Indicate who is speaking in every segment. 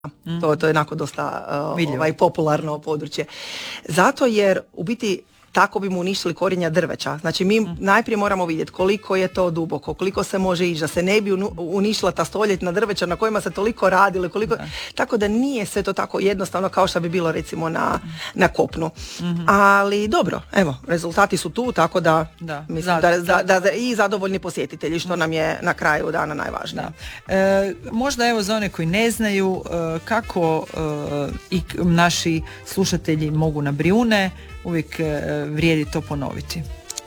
Speaker 1: To je onako dosta popularno područje. Zato jer u biti tako bi mu uništili korijenja drveća. Znači mi najprije moramo vidjeti koliko je to duboko, koliko se može ići, da se ne bi uništila ta stoljetna drveća na kojima se toliko radili, tako da nije sve to tako jednostavno kao što bi bilo recimo na kopnu. Ali dobro, evo, rezultati su tu, tako da mislim da i zadovoljni posjetitelji, što nam je na kraju dana najvažnije.
Speaker 2: Možda evo za one koji ne znaju kako i naši slušatelji mogu na Brijune, uvijek vrijedi to ponoviti.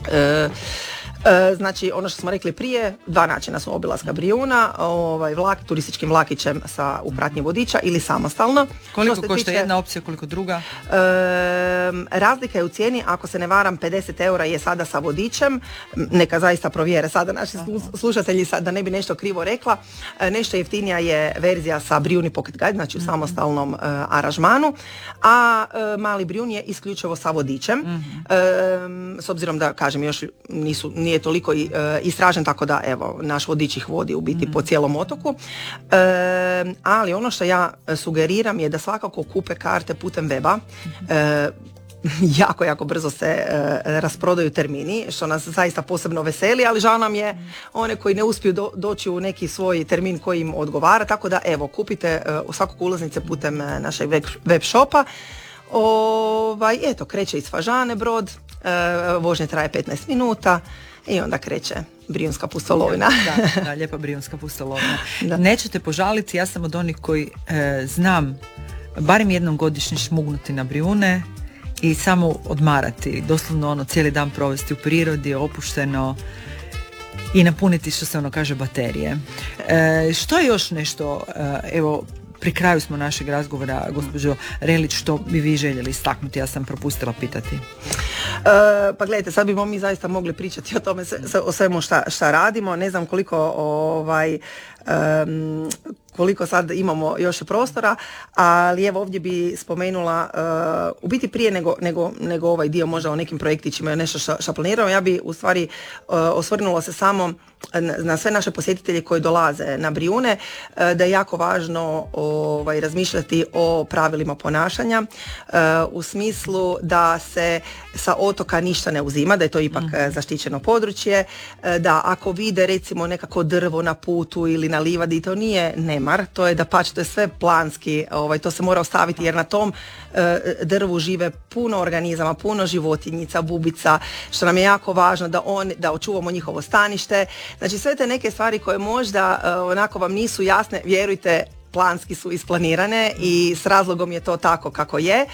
Speaker 1: Znači, ono što smo rekli prije, 2 načina su obilaska Brijuna, turističkim vlakićem u pratnji vodiča ili samostalno.
Speaker 2: Koliko košta jedna opcija, koliko druga?
Speaker 1: Razlika je u cijeni, ako se ne varam, 50 eura je sada sa vodičem, neka zaista provjere sada naši slušatelji, da ne bi nešto krivo rekla. Nešto jeftinija je verzija sa Brijuni Pocket Guide, znači u samostalnom aranžmanu, a mali Brijun je isključivo sa vodičem, s obzirom da, kažem, još nije toliko istražen, tako da evo, naš vodič ih vodi u biti po cijelom otoku. Ali ono što ja sugeriram je da svakako kupe karte putem weba. Jako brzo se rasprodaju termini, što nas zaista posebno veseli, ali žao nam je one koji ne uspiju doći u neki svoj termin koji im odgovara, tako da evo, kupite svakog ulaznice putem našeg web shopa. Eto, kreće iz Fažane brod, vožnja traje 15 minuta i onda kreće Brijunska pustolovina.
Speaker 2: Da, lijepa Brijunska pustolovina. Nećete požaliti, ja sam od onih koji znam barem jednom godišnje šmugnuti na Brijune i samo odmarati, doslovno cijeli dan provesti u prirodi, opušteno i napuniti, što se kaže, baterije. Što je još nešto, evo, pri kraju smo našeg razgovora, gospođo Relić, što bi vi željeli istaknuti? Ja sam propustila pitati.
Speaker 1: Pa gledajte, sad bimo mi zaista mogli pričati o tome, o svemu šta radimo. Ne znam koliko sad imamo još prostora, ali evo ovdje bi spomenula, u biti prije nego ovaj dio možda o nekim projektićima i nešto što planiramo, ja bi u stvari osvrnula se samo na sve naše posjetitelje koji dolaze na Brijune, da je jako važno razmišljati o pravilima ponašanja, u smislu da se sa otoka ništa ne uzima, da je to ipak zaštićeno područje, da ako vide recimo nekako drvo na putu ili na livadi, to nije nemar, to je dapače, to je sve planski, to se mora ostaviti jer na tom drvu žive puno organizama, puno životinjica, bubica, što nam je jako važno da očuvamo njihovo stanište. Znači sve te neke stvari koje možda onako vam nisu jasne, vjerujte, planski su isplanirane i s razlogom je to tako kako je.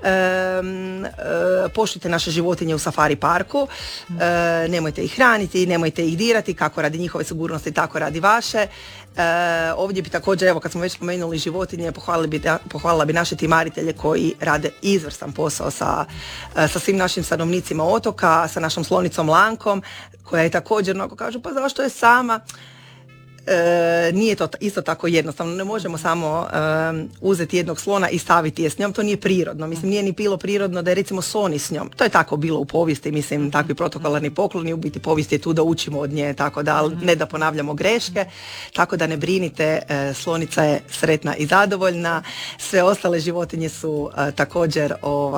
Speaker 1: Poštujte naše životinje u safari parku, nemojte ih hraniti, nemojte ih dirati, kako radi njihove sigurnosti, tako radi vaše. Ovdje bi također, evo kad smo već spomenuli životinje, pohvalila bi naše timaritelje koji rade izvrstan posao sa svim našim stanovnicima otoka, sa našom slonicom Lankom, koja je također, kažu, pa zašto je sama? Nije to isto tako jednostavno, ne možemo samo uzeti jednog slona i staviti je s njom, to nije prirodno, mislim nije ni bilo prirodno da je recimo sloni s njom, to je tako bilo u povijesti, mislim takvi protokolarni pokloni, u biti povijest je tu da učimo od nje, tako da ne da ponavljamo greške, tako da ne brinite, slonica je sretna i zadovoljna, sve ostale životinje su također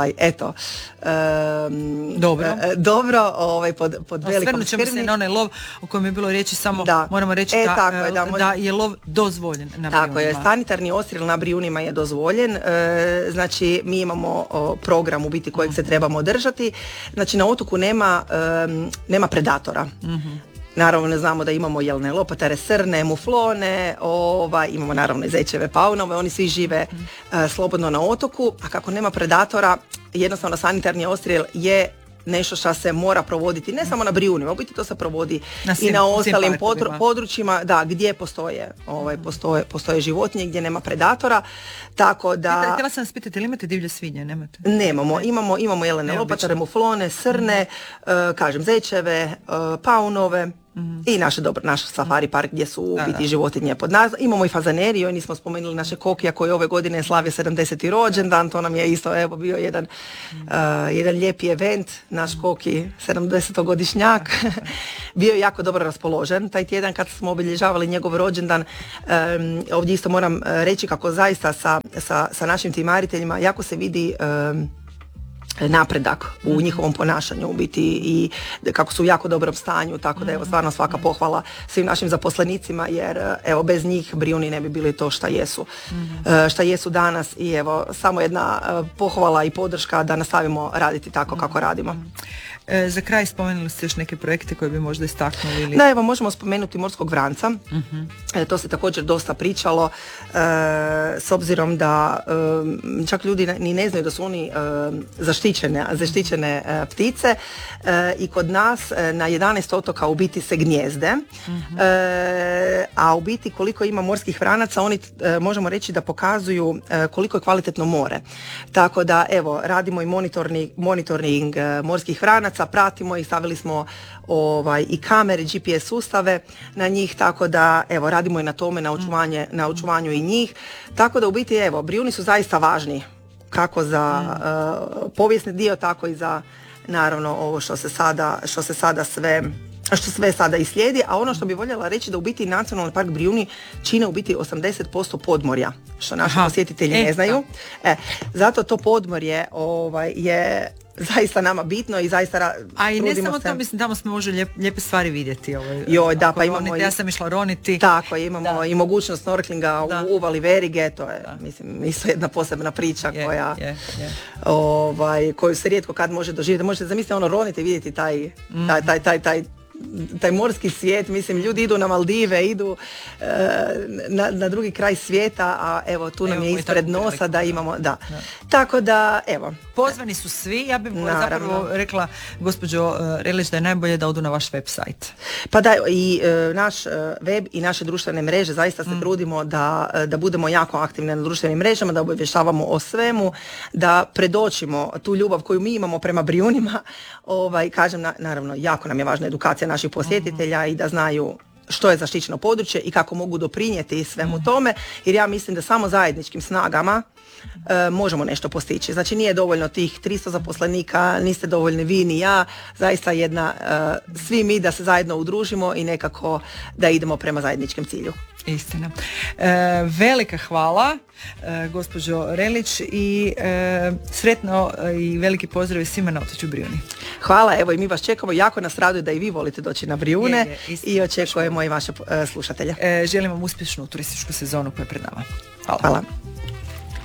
Speaker 1: dobro pod velikom
Speaker 2: skrbni. Ćemo se na onaj lov o kojem je bilo riječi, samo moramo reći da je lov dozvoljen na Brijunima.
Speaker 1: Tako je, sanitarni odstrel na Brijunima je dozvoljen, znači mi imamo program u biti kojeg se trebamo držati, znači na otoku nema predatora. Naravno ne znamo da imamo jelne lopatare, srne, muflone, imamo naravno i zečeve, paunove, oni svi žive slobodno na otoku, a kako nema predatora, jednostavno sanitarni odstrel je nešto što se mora provoditi ne samo na Brijunima, u biti to se provodi i na ostalim područjima, da, gdje postoje životinje, gdje nema predatora, tako da...
Speaker 2: Htjela sam vas pitati, ili imate divlje svinje? Nemate?
Speaker 1: Nemamo, imamo jelene lopatare, muflone, srne, kažem, zečeve, paunove, I naš safari park gdje su u biti životinje pod nas. Imamo i fazaneriju, i nismo spomenuli naše Kokija koji ove godine slavio 70. rođendan, to nam je isto bio jedan lijepi event, naš Koki 70-godišnjak. Bio je jako dobro raspoložen taj tjedan kad smo obilježavali njegov rođendan. Ovdje isto moram reći kako zaista sa našim timariteljima jako se vidi napredak u njihovom ponašanju u biti i kako su u jako dobrom stanju, tako da evo stvarno svaka pohvala svim našim zaposlenicima jer evo bez njih Brijuni ne bi bili to šta jesu danas i evo samo jedna pohvala i podrška da nastavimo raditi tako kako radimo.
Speaker 2: Za kraj spomenuli ste još neke projekte koje bi možda istaknuli ili...
Speaker 1: Da, evo možemo spomenuti Morskog vranca. To se također dosta pričalo s obzirom da čak ljudi ni ne znaju da su oni zaštićene ptice i kod nas na 11 otoka u biti se gnijezde, a u biti koliko ima morskih vranaca oni možemo reći da pokazuju koliko je kvalitetno more. Tako da evo radimo i monitoring morskih vranaca, pratimo ih, stavili smo i kamere, GPS sustave na njih, tako da evo radimo i na tome, na očuvanju i njih. Tako da u biti evo Brijuni su zaista važni kako za povijesni dio, tako i za naravno ovo što sve sada i slijedi, a ono što bi voljela reći da u biti Nacionalni park Brijuni čine u biti 80% podmorja, što naši posjetitelji ne znaju. Zato to podmorje je zaista nama bitno i zaista
Speaker 2: a i ne samo to, mislim tamo smo može lijepe stvari vidjeti.
Speaker 1: Pa imamo
Speaker 2: ja sam išla roniti.
Speaker 1: Tako, imamo i mogućnost snorklinga u uvali Verige, to je mislim isto jedna posebna priča koju se rijetko kad može doživjeti. Možete zamisliti roniti i vidjeti taj morski svijet, mislim ljudi idu na Maldive, idu na drugi kraj svijeta, a evo tu nam je ispred nosa da imamo, Tako da, evo.
Speaker 2: Pozvani su svi, ja bih zapravo rekla gospođo Relić da je najbolje da odu na vaš website.
Speaker 1: Pa da, i naš web i naše društvene mreže, zaista se trudimo da budemo jako aktivni na društvenim mrežama, da obavještavamo o svemu, da predočimo tu ljubav koju mi imamo prema Brijunima. Kažem, naravno, jako nam je važna edukacija naših posjetitelja i da znaju što je zaštićeno područje i kako mogu doprinijeti svemu tome, jer ja mislim da samo zajedničkim snagama možemo nešto postići. Znači nije dovoljno tih 300 zaposlenika, niste dovoljni vi ni ja, zaista svi mi da se zajedno udružimo i nekako da idemo prema zajedničkom cilju.
Speaker 2: Istina. Velika hvala gospođo Relić i sretno i veliki pozdrav svima na otočju Brijuni.
Speaker 1: Hvala, evo i mi vas čekamo, jako nas raduje da i vi volite doći na Brijune i očekujemo i vaše slušatelje.
Speaker 2: Želim vam uspješnu turističku sezonu koja je pred nama.
Speaker 1: Hvala.